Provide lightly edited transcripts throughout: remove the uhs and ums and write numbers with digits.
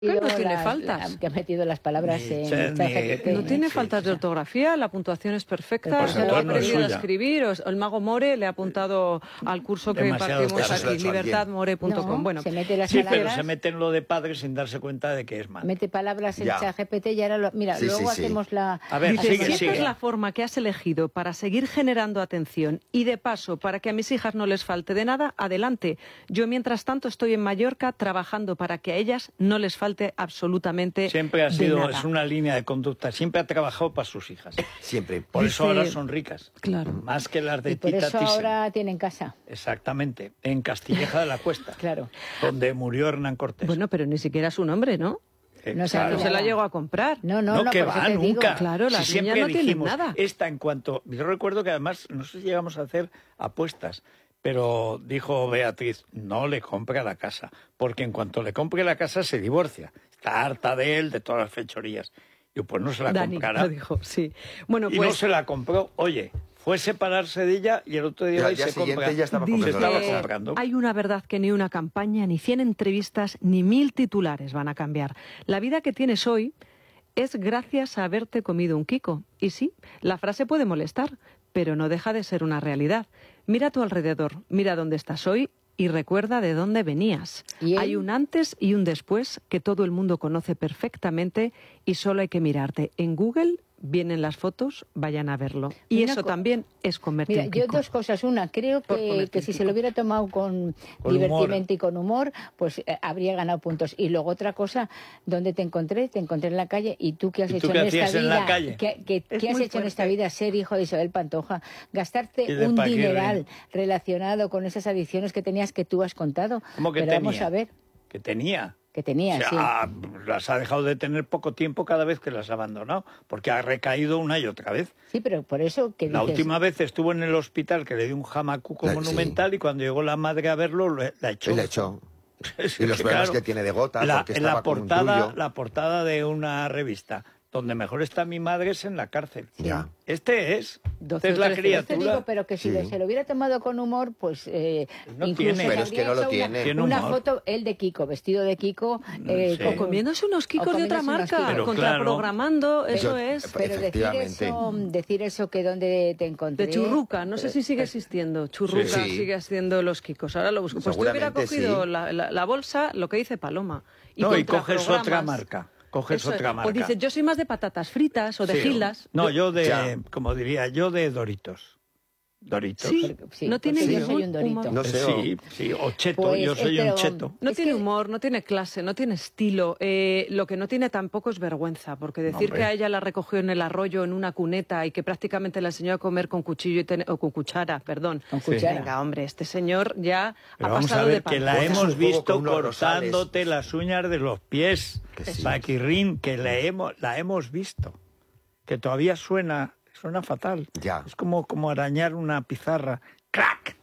Que no tiene faltas. Que ha metido las palabras en ChatGPT. No tiene faltas de ortografía, la puntuación es perfecta, se lo ha aprendido a escribir, o el mago More le ha apuntado al curso que impartimos aquí, libertadmore.com. Bueno, se mete las sí, palabras, pero se mete en lo de padre sin darse cuenta de que es mal. mete palabras en ChatGPT y ahora mira, luego hacemos la... A ver, dice, sigue. si esta es la forma que has elegido para seguir generando atención y de paso para que a mis hijas no les falte de nada, adelante. Yo mientras tanto estoy en Mallorca trabajando para que a ellas no les falte absolutamente siempre ha sido, nada. es una línea de conducta, siempre ha trabajado para sus hijas. Siempre. Por eso ahora son ricas. Claro. Más que las de Y por Tita eso Thyssen. ahora tienen casa. Exactamente, en Castilleja de la Cuesta. Claro. Donde murió Hernán Cortés. Bueno, pero ni siquiera su nombre, ¿no? No No se la llegó a comprar. No, que por eso va, te digo. nunca. Claro, las si niñas siempre no tienen dijimos, nada. esta en cuanto... Yo recuerdo que además, no sé si llegamos a hacer apuestas, pero dijo Beatriz, no le compre la casa, porque en cuanto le compre la casa se divorcia. Está harta de él, de todas las fechorías. Yo, pues no se la Dani comprará. lo dijo, sí. Bueno, Y pues no se la compró. Oye, fue separarse de ella y el otro día Pero al ahí día se siguiente compra. ya estaba dice, comprando la estaba casa. comprando. hay una verdad que ni una campaña, ni 100 entrevistas, ni 1000 titulares van a cambiar. La vida que tienes hoy es gracias a haberte comido un Kiko. Y sí, la frase puede molestar, pero no deja de ser una realidad. Mira a tu alrededor, mira dónde estás hoy y recuerda de dónde venías. ¿Y él? Hay un antes y un después que todo el mundo conoce perfectamente y solo hay que mirarte. En Google vienen las fotos, vayan a verlo. Y Una eso también es comerte Mira, un yo Kiko. dos cosas. Una, creo Por que ponerte si un se lo Kiko. hubiera tomado con Con divertimento y con humor, pues habría ganado puntos. Y luego otra cosa, ¿dónde te encontré? Te encontré en la calle. ¿Y tú qué has ¿Y hecho tú qué en esta hacías en vida? la calle? ¿Qué Es has muy hecho en esta fuerte. vida? Ser hijo de Isabel Pantoja. Y Gastarte de un Paquirri. dineral relacionado con esas adicciones que tenías que tú has contado. ¿Cómo que Pero tenía? vamos a ver, Que tenía. que tenía, O sí. sea, las ha dejado de tener poco tiempo cada vez que las ha abandonado, porque ha recaído una y otra vez. Sí, pero por eso que La dices... última vez estuvo en el hospital que le dio un jamacuco Sí. monumental y cuando llegó la madre a verlo la echó. Y le echó. Es Y los que, problemas claro, que tiene de gota, porque en la estaba con un trullo. la portada de una revista, donde mejor está mi madre es en la cárcel. Ya. Este es 12 es la o 13 Te criatura. digo, pero que si Sí. se lo hubiera tomado con humor, pues No incluso tiene. se Pero es que habría no lo hecho tiene. Tiene una humor. foto, él de Kiko, vestido de Kiko, Sí. O comiéndose unos Kikos de otra comiéndose unos marca, Kikos. Pero contraprogramando, eso Yo- es. Pero Efectivamente. decir eso que donde te encontré... De churruca, no sé si sigue existiendo. Churruca Sí. sigue haciendo los Kikos. Ahora lo busco. Pues tú hubiera Seguramente cogido sí. la bolsa, lo que dice Paloma. No, y coges contraprogramas. otra marca. Coges Eso es. otra marca. O dices, yo soy más de patatas fritas o de Sí. gilas. No, yo Ya. de, como diría, yo de Doritos. Doritos. Sí, Sí, no tiene porque yo ningún soy un dorito. humor. No sé, Sí, sí, o cheto, Pues, yo soy un pero- cheto. No Es tiene que- humor, no tiene clase, no tiene estilo. Lo que no tiene tampoco es vergüenza, porque decir Hombre. que a ella la recogió en el arroyo en una cuneta y que prácticamente la enseñó a comer con cuchillo o con cuchara, perdón. Con cuchara. Venga, hombre, este señor ya Pero ha vamos pasado a ver de que la pantoja. Haces un hemos juego visto con unos rosales. cortándote las uñas de los pies. Que sí. Paquirrín, que la hemos visto. Que todavía suena fatal. Ya. Es como arañar una pizarra. ¡Crack!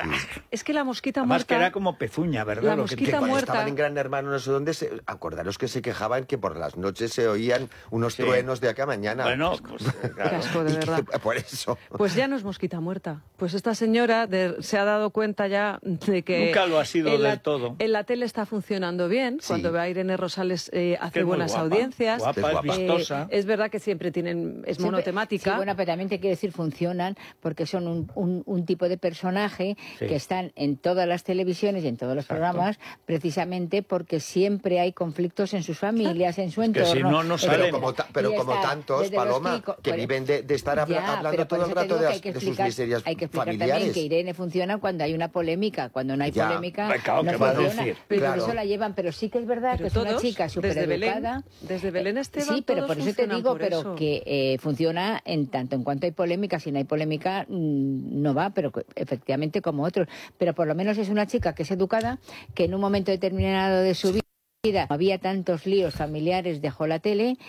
Es que la mosquita Además que muerta... era como pezuña, ¿verdad? La Lo que- Que mosquita cuando muerta. estaban en Gran Hermano, no sé dónde, acordaros que se quejaban que por las noches se oían unos Sí. truenos de acá a mañana. Bueno, pues, Qué claro. asco, de Y que- verdad. por eso. Pues ya no es mosquita muerta. Pues esta señora se ha dado cuenta ya de que... Nunca lo ha sido en la- del todo. En la tele está funcionando bien. Sí. Cuando ve a Irene Rosales Que hace es muy buenas guapa, audiencias. guapa, Es es guapa. vistosa. Es verdad que siempre es Siempre- monotemática. Sí, bueno, pero también te quiero decir, funcionan porque son un tipo de personaje Sí. que están en todas las televisiones y en todos los Exacto. programas precisamente porque siempre hay conflictos en sus familias, en su que entorno. si no, no etcétera. salen. Pero Y como está tantos, desde los Paloma, Kiko- que pero- viven de estar Ya, hablando pero por todo el eso te rato digo de, que hay que de sus explicar- miserias hay que explicar familiares. también que Irene funciona cuando hay una polémica. Cuando no hay Ya. polémica, Claro, no ¿qué va a funciona. decir? Pero Claro. por eso la llevan. Pero sí que es verdad Pero que es una todos, chica súper educada. desde Belén Esteban, Sí, pero todos por eso te funcionan digo, por pero eso. que funciona en tanto en cuanto hay polémica. Si no hay polémica, no va, pero efectivamente como otros. Pero por lo menos es una chica que es educada, que en un momento determinado de su vida había tantos líos familiares, dejó la tele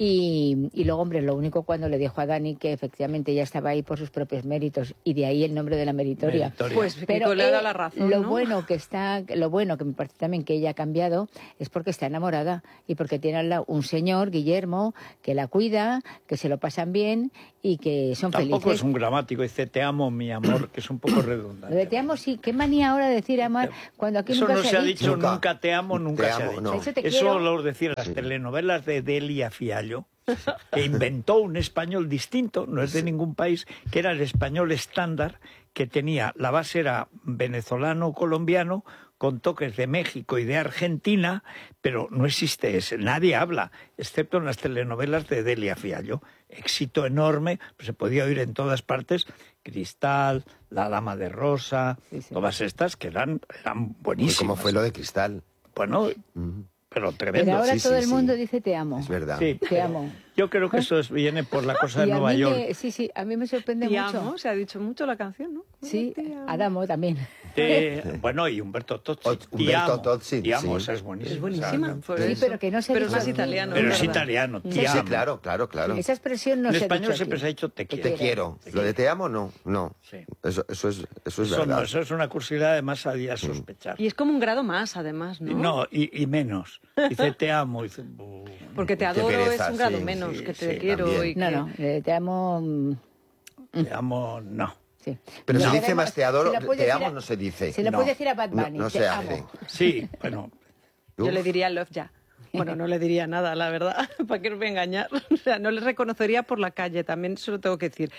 y luego, hombre, lo único cuando le dijo a Dani que efectivamente ya estaba ahí por sus propios méritos y de ahí el nombre de la meritoria. Meritoria. Pues Kiko le ha dado la razón, lo ¿no? bueno que me parece también que ella ha cambiado es porque está enamorada y porque tiene al lado un señor, Guillermo, que la cuida, que se lo pasan bien y que son Tampoco felices. es un gramático, dice te amo, mi amor, que es un poco Lo redundante. de te amo, sí, qué manía ahora de decir amar cuando aquí Eso nunca no se ha dicho Nunca. nunca te amo, nunca Te se ha amo, dicho. no. dicho te Eso quiero. lo decían las telenovelas de Delia Fiallo, que inventó un español distinto, no es de ningún país, que era el español estándar, que tenía, la base era venezolano-colombiano, con toques de México y de Argentina, pero no existe ese, nadie habla, excepto en las telenovelas de Delia Fiallo. Éxito enorme, pues se podía oír en todas partes, Cristal, La Dama de Rosa, todas estas que eran buenísimas. ¿Cómo fue lo de Cristal? Bueno, pero tremendo. Pero ahora Sí, todo sí, el mundo sí. dice te amo. Es verdad. Sí, Te amo. yo creo que eso viene por la cosa de Y a Nueva mí York. sí, a mí me sorprende Te mucho. amo, se ha dicho mucho la canción, ¿no? Sí, Te amo. Adamo también. Bueno, y Humberto Tozzi. Humberto Tozzi, Te amo, sí. esa es buenísima. Es buenísima. O sea, por Sí, eso. pero que no se Pero dice eso es aquí. italiano. pero es ¿verdad? italiano, te Sí, amo. claro, claro, claro. Esa expresión no En se ha español dicho siempre aquí. se ha dicho te quiero. Te quiero. ¿Lo de te amo? No, no. Sí. Eso es Eso verdad. no, eso es una curiosidad además a sospechar. Y es como un grado más, además, ¿no? No, y menos. Dice te amo. Dice, Porque te Qué adoro pereza, es un grado sí, menos, sí, que te sí, quiero. también. Y No, que... no, te amo. te amo, no. Sí. Pero No, se dice más te adoro, se lo puede te decir amo no se dice. Se lo No. puede decir a Bad Bunny. No te se amo. hace. Sí, bueno, Yo le diría love ya. Bueno, no le diría nada, la verdad, ¿para qué os voy a engañar? O sea, no le reconocería por la calle, también se lo tengo que decir.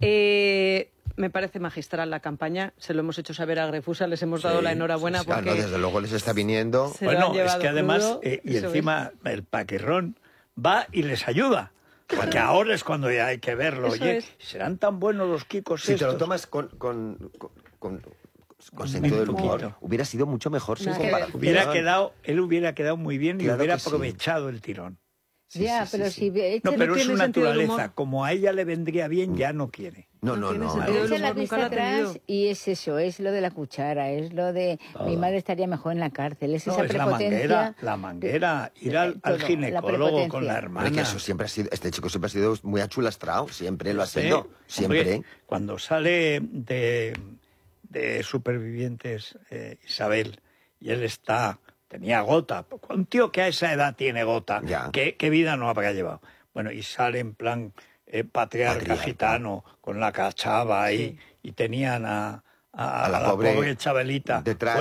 Me parece magistral la campaña, se lo hemos hecho saber a Grefusa, les hemos dado la enhorabuena Sí, sí, porque... no, desde luego les está viniendo. Se lo han bueno, es llevado que además, crudo, y eso encima el paquerrón va y les ayuda. Porque ahora es cuando ya hay que verlo. Eso Oye, es. serán tan buenos los Kikos Si te lo estos? tomas con sentido del humor, poquito. hubiera sido mucho mejor sin Nada que ver. comparación. Él hubiera quedado muy bien y Claro hubiera que sí. aprovechado el tirón. Sí, Ya, sí, pero sí, sí. si este No, pero es tiene su sentido del naturaleza. humor. Como a ella le vendría bien, ya no quiere. No, No no, tiene no. sentido del echa la humor, nunca vista lo ha atrás tenido. y es eso, es lo de la cuchara, es lo de mi madre estaría mejor en la cárcel, es No, esa es prepotencia. la manguera, ir al todo, la ginecólogo con prepotencia. la hermana. Hombre, que eso siempre ha sido, este chico siempre ha sido muy achulastrado, siempre lo ha Sí, sido, siempre. hombre, cuando sale de Supervivientes Isabel y él tenía gota, un tío que a esa edad tiene gota, Ya. ¿qué vida no habrá llevado? Bueno, y sale en plan patriarca gitano, con la cachava ahí, y tenían a la pobre Chabelita detrás.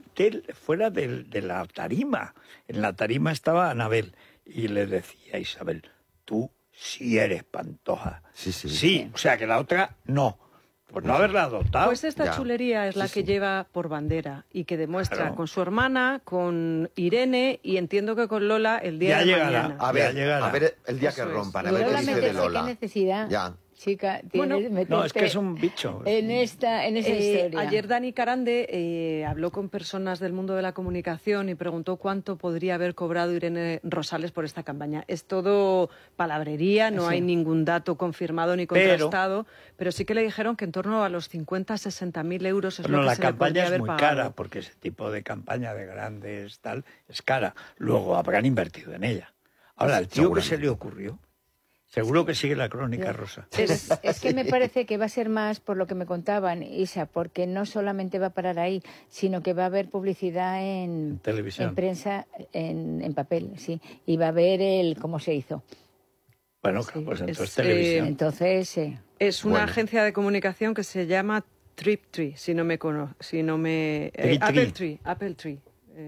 fuera de la tarima. En la tarima estaba Anabel y le decía a Isabel, tú sí eres Pantoja. Sí, sí. Sí, o sea que la otra no. Por no haberla adoptado. Pues esta Ya. chulería es la Sí, que sí. lleva por bandera y que demuestra Claro. con su hermana, con Irene y entiendo que con Lola el día Ya de llegará. mañana. A ver, Ya llegará. el día Eso que es. rompan, a Y ver qué Lola dice de meterse, Lola. qué necesidad, Ya. chica, Bueno, tienes No, es que meterte es un bicho. en esta historia. Ayer Dani Carande habló con personas del mundo de la comunicación y preguntó cuánto podría haber cobrado Irene Rosales por esta campaña. Es todo palabrería, no Sí. hay ningún dato confirmado ni contrastado, pero sí que le dijeron que en torno a los 50-60.000 euros es Bueno, lo que la se le campaña podría es haber muy pagado. cara, porque ese tipo de campaña de grandes tal es cara. Luego habrán invertido en ella. Ahora, el tío que se le ocurrió, seguro que sigue la crónica rosa. Es que me parece que va a ser más, por lo que me contaban, Isa, porque no solamente va a parar ahí, sino que va a haber publicidad en televisión. en prensa, en papel, sí, y va a haber el cómo se hizo. Bueno, Sí, pues entonces es, televisión. Entonces, Es una Bueno. agencia de comunicación que se llama Triptree, si no me Triptree. Apple Tree.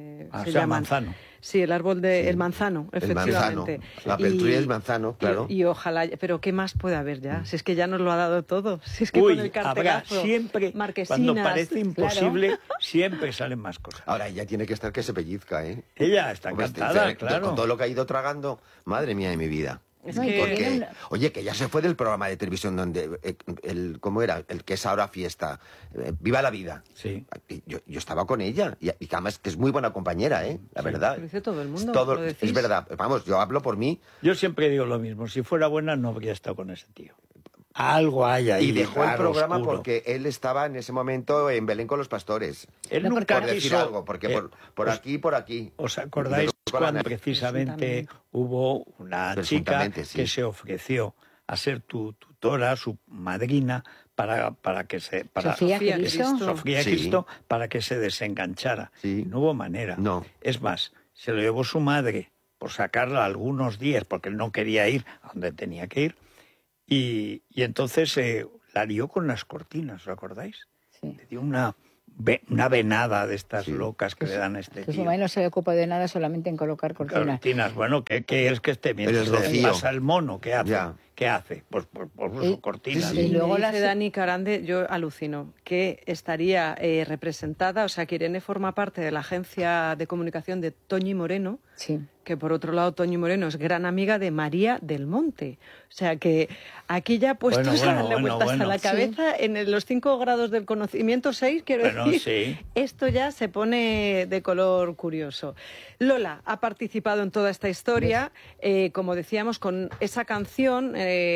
O Se sea, llaman. manzano. Sí, el árbol de Sí. el manzano, El manzano. efectivamente. La Apple Tree es manzano, claro. Y ojalá, pero ¿qué más puede haber ya? Si es que ya nos lo ha dado todo. Si es que Uy, con el habrá cartelazo, siempre, marquesinas, cuando parece claro. imposible, siempre salen más cosas. Ahora ella tiene que estar que se pellizca, ¿eh? Ella está Hombre, encantada, con claro. todo lo que ha ido tragando, madre mía de mi vida. Es No, y que- porque Porque, una- oye, que ya se fue del programa de televisión donde, ¿cómo era? El que es ahora fiesta, Viva la Vida. Sí. Y yo estaba con ella, y que además que es muy buena compañera, ¿eh? La verdad. Lo dice todo el mundo, Todo- lo decís. es verdad, vamos, yo hablo por mí, Yo siempre digo lo mismo. Si fuera buena, no habría estado con ese tío. Algo hay ahí. y dejó el raro, programa oscuro. porque él estaba en ese momento en Belén con los pastores. Él No, nunca Por decir quiso, algo, porque por aquí y por aquí. ¿Os acordáis Y luego la- cuando precisamente hubo una chica Presuntamente, sí. que se ofreció a ser tu tutora, su madrina, para que se... Para, Sofía Sofía Cristo. Cristo. Sofía Sí. Cristo, para que se desenganchara. Sí. Y no hubo manera. No. Es más, se lo llevó su madre por sacarla algunos días, porque él no quería ir a donde tenía que ir, y entonces la lió con las cortinas, ¿os acordáis? Sí. Le dio una una venada de estas locas que le dan a este Que su tío. madre no se ocupa de nada, solamente en colocar cortinas. Cortinas, bueno, ¿qué es que esté bien? Pero es Lo Rocío. pasa el mono, ¿qué hace? Ya. ¿Qué hace? Pues Y- cortinas. Y Y luego luego las- dice Dani Carande, yo alucino, que estaría representada, o sea, que Irene forma parte de la agencia de comunicación de Toñi Moreno, Sí. que por otro lado Toñi Moreno es gran amiga de María del Monte. O sea que aquí ya puestos Bueno, a darle bueno, vueltas bueno. a la Sí. cabeza, en los 5 grados del conocimiento, 6, quiero Bueno, decir, sí. esto ya se pone de color curioso. Lola ha participado en toda esta historia, como decíamos, con esa canción,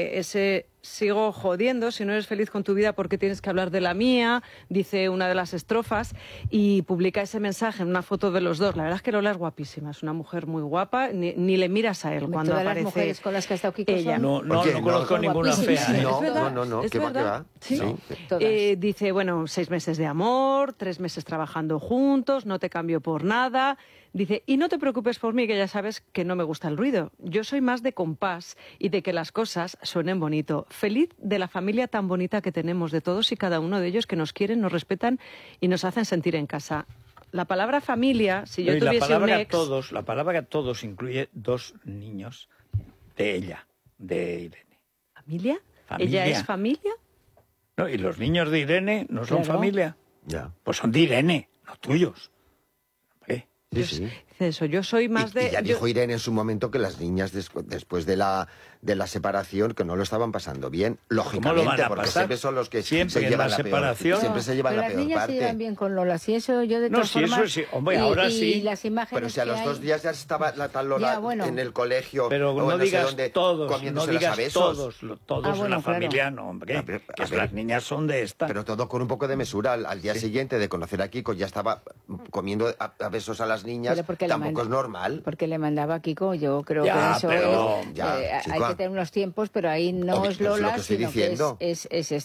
ese Sigo jodiendo, si no eres feliz con tu vida, ¿por qué tienes que hablar de la mía? Dice una de las estrofas y publica ese mensaje en una foto de los dos. La verdad es que Lola es guapísima, es una mujer muy guapa, ni le miras a él cuando Todas aparece las mujeres con las que ha estado Kiko ella. son- No Oye, conozco no, ninguna guapísimas. fea. ¿eh? No, Es verdad, no, es que va, que verdad. va. Sí. No. Todas. Dice, bueno, 6 meses de amor, 3 meses trabajando juntos, no te cambio por nada. Dice, y no te preocupes por mí, que ya sabes que no me gusta el ruido. Yo soy más de compás y de que las cosas suenen bonito. Feliz de la familia tan bonita que tenemos, de todos y cada uno de ellos que nos quieren, nos respetan y nos hacen sentir en casa. La palabra familia, si yo Y la tuviese un palabra ex... todos incluye 2 niños de ella, de Irene. ¿Familia? Familia. ¿Ella es familia? No, y los niños de Irene no son Claro. familia, Ya. pues son de Irene, no tuyos. Hombre, Sí, sí. Dice eso, yo soy más de... Y ya yo- dijo Irene en su momento que las niñas después de la separación que no lo estaban pasando bien, ¿Cómo lo lógicamente, van a porque pasar? siempre son los que Siempre se en llevan la la peor, separación. siempre se llevan Pero la las peor niñas se llevan parte. bien con Lola, si eso yo de No, todas sí, eso formas... sí. Hombre, ahora y sí. las imágenes Pero si a que los hay- 2 días ya estaba la tal Lola Ya, bueno. en el colegio Pero o no sé digas dónde, todos, no comiéndose las digas a besos. todos Ah, en bueno, la claro. familia, no, hombre, A ver, que a ver. las niñas son de esta. Pero todo con un poco de mesura. Al día siguiente de conocer a Kiko ya estaba comiendo a besos a las niñas. Pero porque le Tampoco manda- es normal. Porque le mandaba a Kiko, yo creo Ya, que eso pero- es... ya, hay chica. que tener unos tiempos, pero ahí no Obvio, es pero es lo Lola, que estoy sino diciendo. que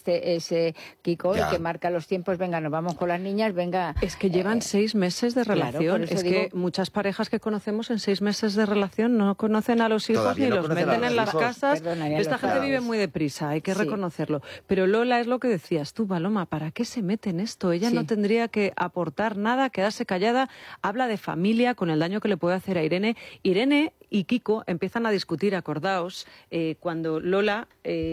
es Kiko Ya. el que marca los tiempos. Venga, nos vamos con las niñas, venga... Es que llevan 6 meses de claro, relación. por eso Es digo- que muchas parejas que conocemos en 6 meses de relación no conocen a los hijos Todavía ni no los conocen a meten los en las hijos. casas. Perdona, ya Esta los gente padres. vive muy deprisa, hay que Sí. reconocerlo. Pero Lola es lo que decías tú, Paloma, ¿para qué se mete en esto? Ella Sí. no tendría que aportar nada, quedarse callada. Habla de familia con el daño que le puede hacer a Irene. Irene y Kiko empiezan a discutir, acordaos, cuando Lola...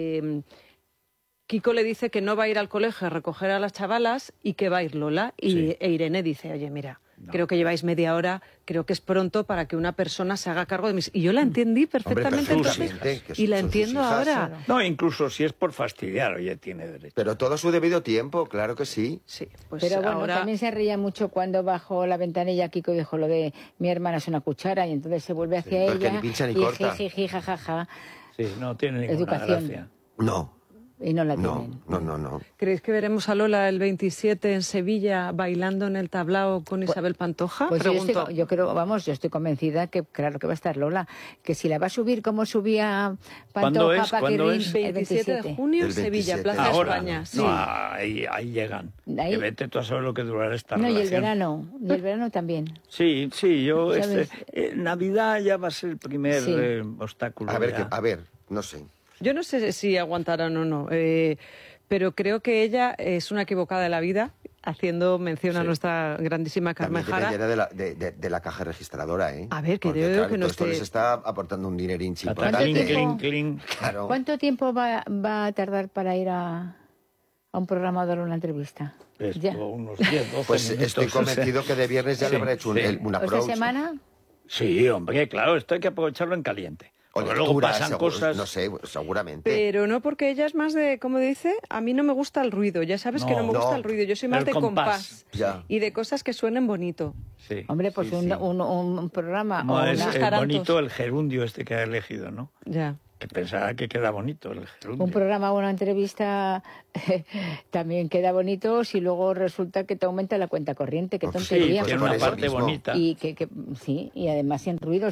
Kiko le dice que no va a ir al colegio a recoger a las chavalas y que va a ir Lola. Sí. E Irene dice, oye, mira, creo que lleváis media hora, creo que es pronto para que una persona se haga cargo de mis... Y yo la entendí perfectamente perfectamente, entonces, que y la son sus entiendo hijas. ahora. No, incluso si es por fastidiar, oye, tiene derecho. Pero todo a su debido tiempo, claro que sí. Sí, pues Pero bueno, ahora... también se reía mucho cuando bajó la ventanilla Kiko dijo lo de mi hermana es una cuchara y entonces se vuelve hacia porque ella ni pincha ni y corta. jiji, jajaja, Sí, no tiene ninguna Educación. gracia. No, y no la tienen. no. ¿Creéis que veremos a Lola el 27 en Sevilla bailando en el tablao con Isabel Pantoja? Pues Pregunto. yo creo, vamos, yo estoy convencida que claro que va a estar Lola, que si la va a subir como subía ¿Cuándo Pantoja, es? ¿Cuándo Paquirrín, es? el 27 de junio, El Sevilla, 27. Plaza Ahora, España. no, Sí. no, ahí llegan. Ahí. Que vete tú a saber lo que durará esta No, y el relación. verano también. Sí, yo... ¿Sabes? Navidad ya va a ser el primer Sí. obstáculo. A ver, ya. no sé. Yo no sé si aguantarán o no, pero creo que ella es una equivocada de la vida, haciendo mención a Sí. nuestra grandísima También Carmen Jara. dependiera de la caja registradora, ¿eh? A ver, que Porque, yo claro, que no todo esto esté- les está aportando un dinerín Hasta importante. clink, tiempo? clink, clink. Claro. ¿Cuánto tiempo va a tardar para ir a un programa o dar una entrevista? Esto, Ya. unos 10, 12 Pues minutos, estoy o sea. convencido que de viernes ya Sí, le habrá hecho sí. un ¿Esta approach. semana? Sí, hombre, claro, esto hay que aprovecharlo en caliente. O Porque luego lectura, pasan seguro, cosas... no sé, seguramente. Pero no porque ella es más de, como dice, a mí no me gusta el ruido. Ya sabes que No, no me gusta no. el ruido. Yo soy Pero más de el compás. compás Ya. y de cosas que suenen bonito. Sí, Hombre, pues sí, un, sí. un programa No, o es una- tarantos. bonito el gerundio este que ha elegido, ¿no? Ya. Que pensaba que queda bonito el gerundio. un programa o una entrevista también queda bonito si luego resulta que te aumenta la cuenta corriente, qué Pues sí, tontería. Tiene por una eso parte mismo. bonita. Y sí, y además sin ruidos.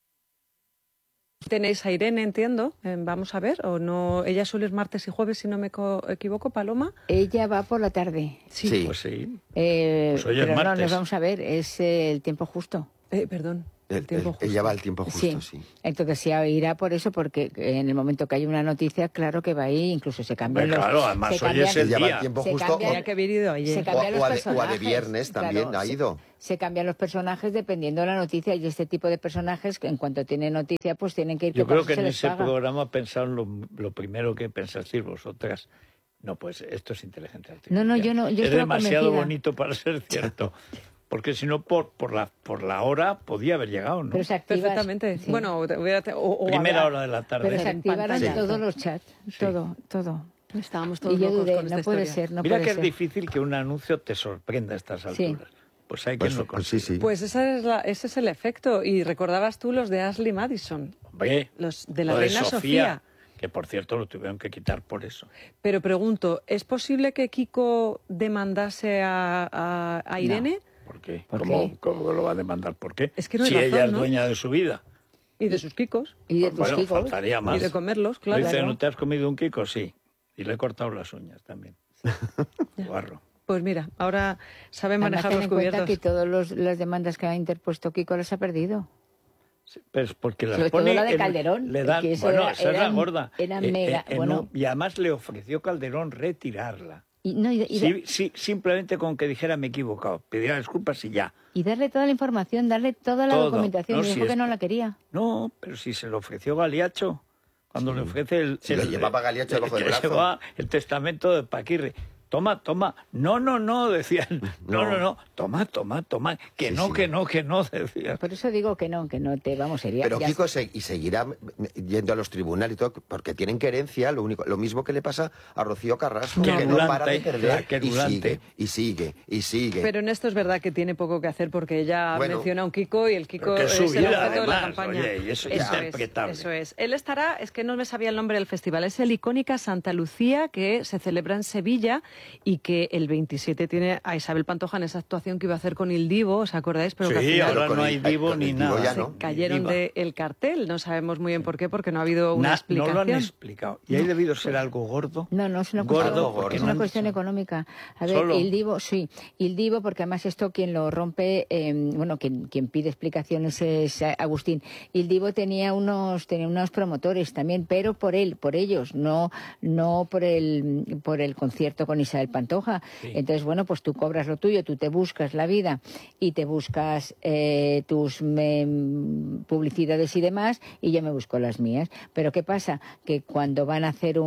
Tenéis a Irene, entiendo. Vamos a ver, o no. Ella suele ir martes y jueves, si no me equivoco, Paloma. Ella va por la tarde. Sí. Pues sí. Eh, Pues hoy es pero no, martes. nos vamos a ver, es el tiempo justo. Perdón. Ella va al tiempo justo, sí. Entonces sí irá por eso, porque en el momento que hay una noticia, claro que va ahí, incluso se cambian los... Claro, además hoy es el Ella va día. al tiempo Se justo. cambia- que haber ido ayer. Se cambian los o a personajes. de viernes también Claro, ha ido. Se cambian los personajes dependiendo de la noticia, y este tipo de personajes, que en cuanto tienen noticia, pues tienen que ir... Yo por creo eso que se en les ese paga. programa pensaron lo primero que pensasteis vosotras. No, pues esto es inteligencia artificial. No, yo es estaba demasiado convencida. bonito para ser cierto. Porque si no, por la hora podía haber llegado, ¿no? Pero se activa... Perfectamente. Sí. Bueno, Primera hora de la tarde. Pero se en activaron pantalla. todos los chats, todo. Estábamos todos Y yo locos dudé, con esta no puede historia. ser, no Mira puede que ser. es difícil que un anuncio te sorprenda a estas Sí. alturas. Pues hay Pues, quien lo pues consigue. sí, sí. Pues ese es el efecto. Y recordabas tú los de Ashley Madison, Hombre, los de la lo reina Sofía. que por cierto lo tuvieron que quitar por eso. Pero pregunto, ¿es posible que Kiko demandase a Irene? ¿Por qué? ¿Por ¿Cómo lo va a demandar? ¿Por qué? Es que no hay si razón, ella es ¿no? dueña de su vida. Y de sus Kikos. Y de tus Bueno, hijos. faltaría más. Y de comerlos, Le claro. dice, ¿no te has comido un Kiko? Sí. Y le he cortado las uñas también. Guarro. Pues mira, ahora sabe Además, manejar ten los en cuenta cubiertos. que todas las demandas que ha interpuesto Kiko las ha perdido. Sí, pero es porque las Sobre todo pone la de Calderón, le dan, que eso bueno, era- esa es la era- gorda. era mega, bueno. Y además le ofreció Calderón retirarla. Y, no, Sí, simplemente con que dijera me he equivocado, pidiera disculpas y ya. y darle toda la información, darle toda la Todo. documentación. No, Y si dijo que es- no la quería. No, pero si se lo ofreció Galiacho, cuando le ofrece el... Si lo llevaba Galiacho debajo del que brazo. llevaba el testamento de Paquirre. Toma. No, decían. No. Toma. Que Sí, no, sí. que no, decían. Por eso digo que no te vamos, sería... Pero ya- Kiko seguirá yendo a los tribunales y todo, porque tienen querencia, lo mismo que le pasa a Rocío Carrasco, que no para de perder la querulante. y sigue. Pero en esto es verdad que tiene poco que hacer porque ella Bueno, menciona a un Kiko y el Kiko pero que es es su el vida, objeto de la además, campaña. oye, y eso es interpretable. Eso es. Él estará, es que no me sabía el nombre del festival, es el Icónica Santa Lucía que se celebra en Sevilla y que el 27 tiene a Isabel Pantoja en esa actuación que iba a hacer con Il Divo, ¿os acordáis? Pero que al Sí, final ahora no hay divo con ni el Divo nada. ya se no. cayeron Diva. del cartel. No sabemos muy bien por qué, porque no ha habido una No explicación. lo han explicado. Y ahí debido ser algo gordo. No, es una Gordo, cuestión, porque es no una han cuestión dicho. económica. A ver, Solo. Il Divo, porque además esto quien lo rompe, quien pide explicaciones es Agustín. Il Divo tenía unos promotores también, pero por ellos, no por el concierto con Isabel Pantoja. Sí. Entonces, bueno, pues tú cobras lo tuyo, tú te buscas la vida y te buscas tus publicidades y demás, y yo me busco las mías. Pero ¿qué pasa? Que cuando van a hacer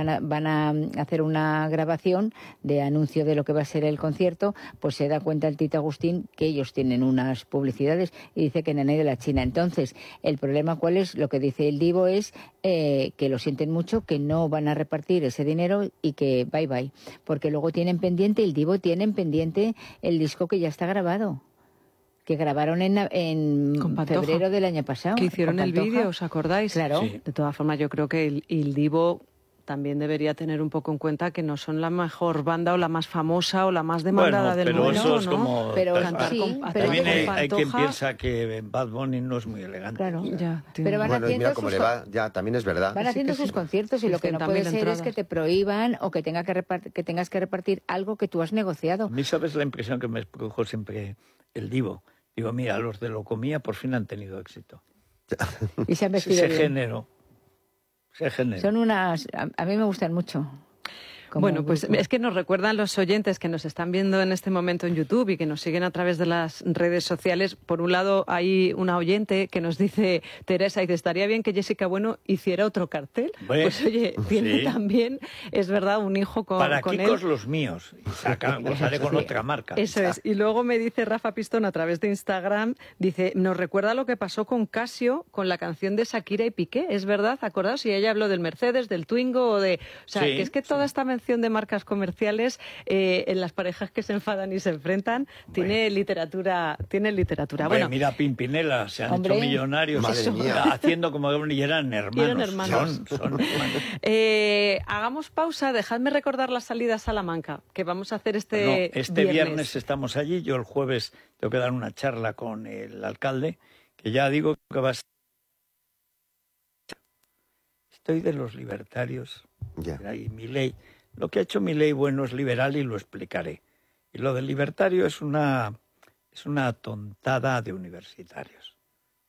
una grabación de anuncio de lo que va a ser el concierto, pues se da cuenta el Tito Agustín que ellos tienen unas publicidades y dice que Nenay de la China. Entonces, el problema cuál es, lo que dice el Divo es que lo sienten mucho, que no van a repartir ese dinero y que bye, porque luego tienen pendiente, el Divo tienen pendiente el disco que ya está grabado, que grabaron en Con Pantoja. febrero del año pasado. Que hicieron con el Pantoja. vídeo, ¿os acordáis? Claro. Sí. De todas formas, yo creo que el Divo también debería tener un poco en cuenta que no son la mejor banda o la más famosa o la más demandada del pero momento, eso es ¿no? como... Pero Cantar sí, con- pero También con hay quien Pantoja. piensa que Bad Bunny no es muy elegante. Claro. Ya, Pero van Bueno, y haciendo mira cómo sus le va, ya, también es verdad. Van haciendo sus conciertos y lo que no 60.000 puede ser es entradas. que te prohíban o que tengas que repartir algo que tú has negociado. A mí, ¿sabes la impresión que me produjo siempre el Divo? Digo, mira, los de Locomía por fin han tenido éxito. Y se han vestido Se bien. género. Son unas... A mí me gustan mucho. Como Bueno, pues grupo. es que nos recuerdan los oyentes que nos están viendo en este momento en YouTube y que nos siguen a través de las redes sociales. Por un lado, hay una oyente que nos dice, Teresa, dice, estaría bien que Jessica Bueno hiciera otro cartel. Bueno, Pues oye, tiene sí. también, es verdad, un hijo con Para con Kikos él. los míos. Y los haré con otra marca. Eso es. Y luego me dice Rafa Pistón a través de Instagram, dice, nos recuerda lo que pasó con Casio con la canción de Shakira y Piqué. ¿Es verdad? ¿Acordaos? Y ella habló del Mercedes, del Twingo o de... O sea, Sí, que es que toda esta mención de marcas comerciales en las parejas que se enfadan y se enfrentan tiene literatura. Hombre, Bueno, mira, Pimpinela, se han Hombre, hecho millonarios madre mía. haciendo como y eran hermanos. Eran hermanos. Son hermanos. hagamos pausa, dejadme recordar la salida a Salamanca, que vamos a hacer Bueno, este viernes estamos allí, yo el jueves tengo que dar una charla con el alcalde, que ya digo que va a ser... Estoy de los libertarios. Ya. Y Milei, lo que ha hecho Milei bueno es liberal y lo explicaré. Y lo del libertario es una tontada de universitarios.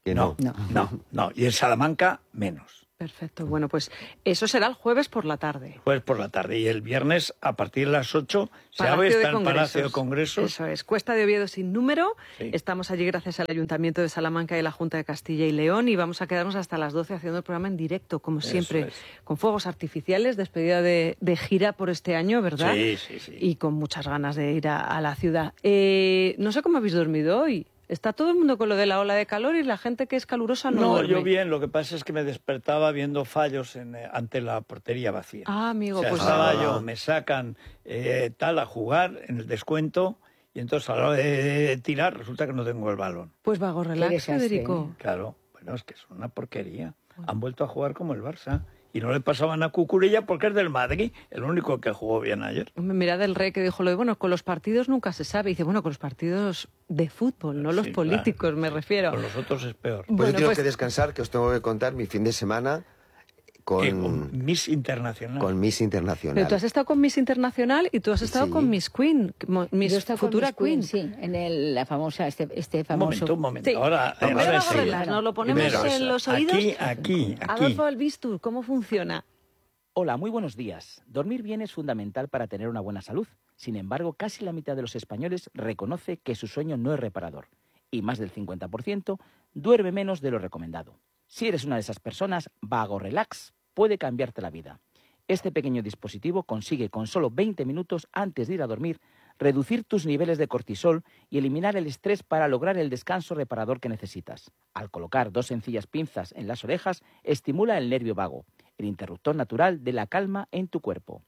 No. Y en Salamanca, menos. Perfecto. Bueno, pues eso será el jueves por la tarde. Jueves por la tarde. Y el viernes, a partir de las 8, está el Palacio de Congresos. Eso es. Cuesta de Oviedo sin número. Sí. Estamos allí gracias al Ayuntamiento de Salamanca y la Junta de Castilla y León. Y vamos a quedarnos hasta las 12 haciendo el programa en directo, como siempre. Con fuegos artificiales, despedida de gira por este año, ¿verdad? Sí. Y con muchas ganas de ir a la ciudad. No sé cómo habéis dormido hoy. Está todo el mundo con lo de la ola de calor y la gente que es calurosa no duerme. Yo bien, lo que pasa es que me despertaba viendo fallos ante la portería vacía. Amigo, pues estaba yo, me sacan a jugar en el descuento y entonces a la hora de tirar resulta que no tengo el balón. Pues vago relax, Federico. Claro, bueno, es que es una porquería. Han vuelto a jugar como el Barça. Y no le pasaban a Cucurella porque es del Madrid, el único que jugó bien ayer. Mira del Rey que dijo lo de, bueno, con los partidos nunca se sabe. Y dice, bueno, con los partidos de fútbol, no los políticos, me refiero. Con los otros es peor. Pues yo tengo que descansar, que os tengo que contar mi fin de semana con Miss Internacional. Con Miss Internacional. Pero tú has estado con Miss Internacional y tú has estado con Miss Queen, Miss futura Queen. Sí, en la famosa, este famoso... Un momento. Sí. Ahora nos lo ponemos en los oídos. Aquí. Adolfo Albistur, ¿cómo funciona? Hola, muy buenos días. Dormir bien es fundamental para tener una buena salud. Sin embargo, casi la mitad de los españoles reconoce que su sueño no es reparador. Y más del 50% duerme menos de lo recomendado. Si eres una de esas personas, Vago Relax puede cambiarte la vida. Este pequeño dispositivo consigue con solo 20 minutos antes de ir a dormir reducir tus niveles de cortisol y eliminar el estrés para lograr el descanso reparador que necesitas. Al colocar 2 sencillas pinzas en las orejas, estimula el nervio vago, el interruptor natural de la calma en tu cuerpo.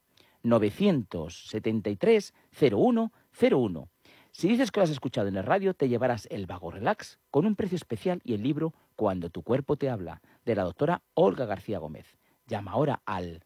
973-0101. Si dices que lo has escuchado en el radio, te llevarás el Vago Relax con un precio especial y el libro Cuando tu cuerpo te habla, de la doctora Olga García Gómez. Llama ahora al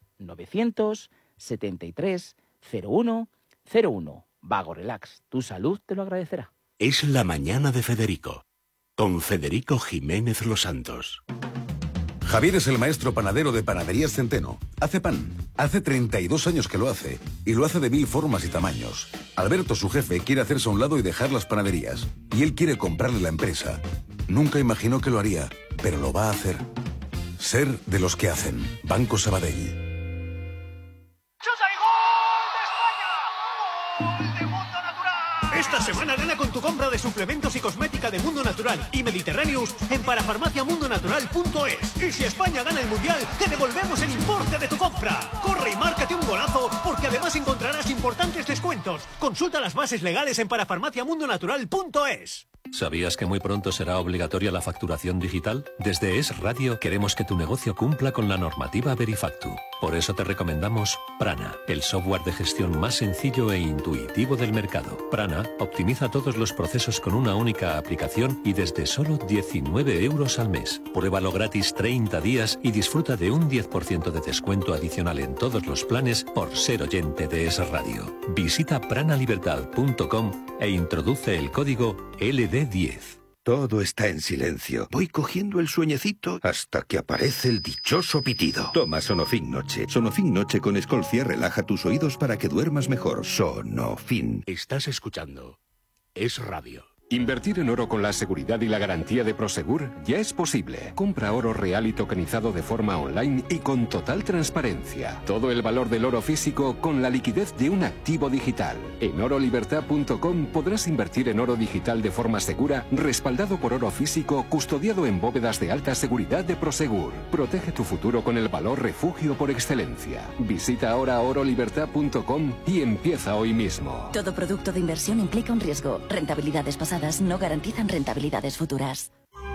973-0101. Vago Relax, tu salud te lo agradecerá. Es la mañana de Federico, con Federico Jiménez Los Santos. Javier es el maestro panadero de Panaderías Centeno. Hace pan. Hace 32 años que lo hace. Y lo hace de 1000 formas y tamaños. Alberto, su jefe, quiere hacerse a un lado y dejar las panaderías. Y él quiere comprarle la empresa. Nunca imaginó que lo haría, pero lo va a hacer. Ser de los que hacen. Banco Sabadell. Esta semana gana con tu compra de suplementos y cosmética de Mundo Natural y Mediterráneos en parafarmaciamundonatural.es. Y si España gana el Mundial, te devolvemos el importe de tu compra. Corre y márcate un golazo, porque además encontrarás importantes descuentos. Consulta las bases legales en parafarmaciamundonatural.es. ¿Sabías que muy pronto será obligatoria la facturación digital? Desde Es Radio queremos que tu negocio cumpla con la normativa Verifactu. Por eso te recomendamos Prana, el software de gestión más sencillo e intuitivo del mercado. Prana optimiza todos los procesos con una única aplicación y desde solo 19 euros al mes. Pruébalo gratis 30 días y disfruta de un 10% de descuento adicional en todos los planes por ser oyente de Es Radio. Visita pranalibertad.com e introduce el código LD10. Todo está en silencio. Voy cogiendo el sueñecito hasta que aparece el dichoso pitido. Toma Sonofin Noche. Sonofin Noche con Escolcia relaja tus oídos para que duermas mejor. Sonofin. Estás escuchando Es Radio. Invertir en oro con la seguridad y la garantía de Prosegur ya es posible. Compra oro real y tokenizado de forma online y con total transparencia. Todo el valor del oro físico con la liquidez de un activo digital. En orolibertad.com podrás invertir en oro digital de forma segura, respaldado por oro físico, custodiado en bóvedas de alta seguridad de Prosegur. Protege tu futuro con el valor refugio por excelencia. Visita ahora orolibertad.com y empieza hoy mismo. Todo producto de inversión implica un riesgo. Rentabilidades pasadas no garantizan rentabilidades futuras.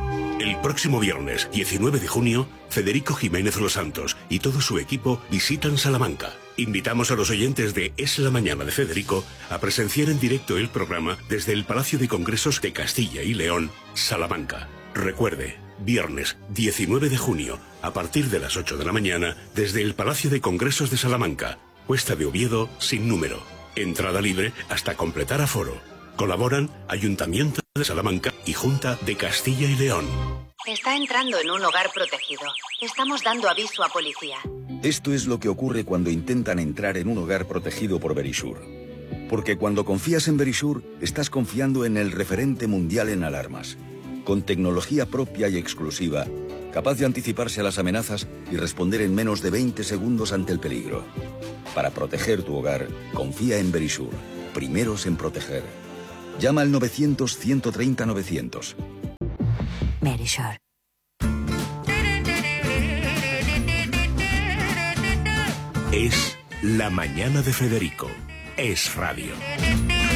El próximo viernes, 19 de junio, Federico Jiménez Los Santos y todo su equipo visitan Salamanca. Invitamos a los oyentes de Es la Mañana de Federico a presenciar en directo el programa desde el Palacio de Congresos de Castilla y León, Salamanca. Recuerde, viernes 19 de junio, a partir de las 8 de la mañana, desde el Palacio de Congresos de Salamanca, Cuesta de Oviedo sin número. Entrada libre hasta completar aforo. Colaboran Ayuntamiento de Salamanca y Junta de Castilla y León. Está entrando en un hogar protegido. Estamos dando aviso a policía. Esto es lo que ocurre cuando intentan entrar en un hogar protegido por Verisure. Porque cuando confías en Verisure, estás confiando en el referente mundial en alarmas. con tecnología propia y exclusiva, capaz de anticiparse a las amenazas y responder en menos de 20 segundos ante el peligro. Para proteger tu hogar, confía en Verisure, primeros en proteger. Llama al 900-130-900. Verisure. Es La Mañana de Federico. Es radio.